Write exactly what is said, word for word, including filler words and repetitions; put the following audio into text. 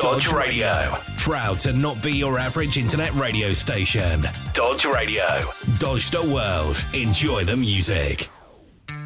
Dodge Radio. Proud to not be your average internet radio station. Dodge Radio. Dodge the world. Enjoy the music.